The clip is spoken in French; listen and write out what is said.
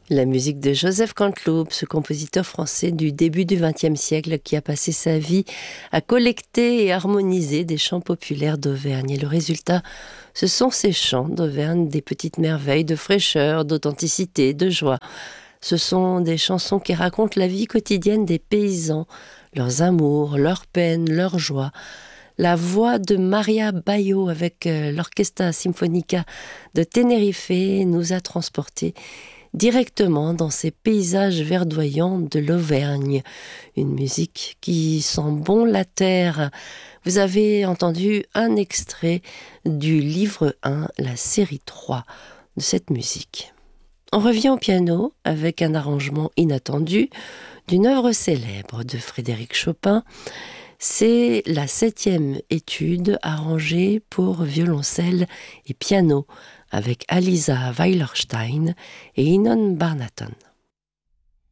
La musique de Joseph Canteloup, ce compositeur français du début du XXe siècle qui a passé sa vie à collecter et harmoniser des chants populaires d'Auvergne. Et le résultat, ce sont ces chants d'Auvergne, des petites merveilles de fraîcheur, d'authenticité, de joie. Ce sont des chansons qui racontent la vie quotidienne des paysans, leurs amours, leurs peines, leurs joies. La voix de Maria Bayo avec l'Orchestra Sinfonica de Tenerife nous a transportés directement dans ces paysages verdoyants de l'Auvergne. Une musique qui sent bon la terre. Vous avez entendu un extrait du livre 1, la série 3 de cette musique. On revient au piano avec un arrangement inattendu d'une œuvre célèbre de Frédéric Chopin. C'est la 7e étude arrangée pour violoncelle et piano avec Alisa Weilerstein et Inon Barnaton.